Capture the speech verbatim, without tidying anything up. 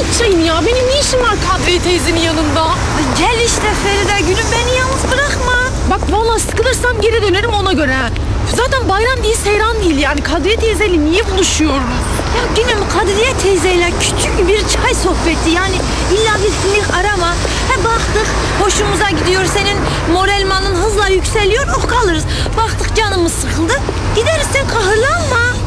iç çayını ya. Benim ne işim var Kadriye teyzenin yanında? Ay gel işte Feride gülüm, beni yalnız bırakma. Bak vallahi sıkılırsam geri dönerim ona göre. Zaten bayram değil, seyran değil yani. Kadriye teyzeyle niye buluşuyoruz? Ya gülüm, Kadriye teyzeyle küçük bir çay sohbeti, yani illa bir fiil arama. He baktık hoşumuza gidiyor, senin moralmanın hızla yükseliyor, oh kalırız. Baktık canımız sıkıldı, gideriz, sen kahırlanma.